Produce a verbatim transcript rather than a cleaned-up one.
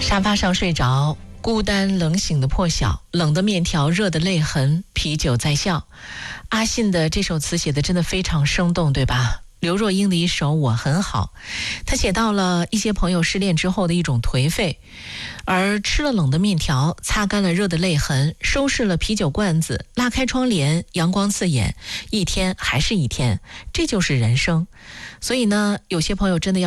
沙发上睡着，孤单冷醒的破晓，冷的面条，热的泪痕，啤酒在笑。阿信的这首词写的真的非常生动，对吧？刘若英的一首《我很好》，他写到了一些朋友失恋之后的一种颓废，而吃了冷的面条，擦干了热的泪痕，收拾了啤酒罐子，拉开窗帘，阳光刺眼，一天还是一天，这就是人生。所以呢，有些朋友真的要